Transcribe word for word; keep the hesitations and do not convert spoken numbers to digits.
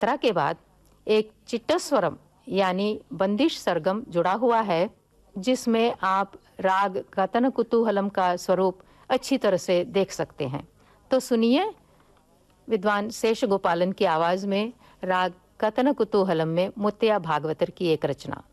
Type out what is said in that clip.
मात्रा के बाद एक चिट्टस्वरम यानी बंदिश सरगम जुड़ा हुआ है, जिसमें आप राग कतन कुतूहलम का स्वरूप अच्छी तरह से देख सकते हैं। तो सुनिए विद्वान शेष गोपालन की आवाज में राग कतन कुतूहलम में मुत्तिया भागवतर की एक रचना।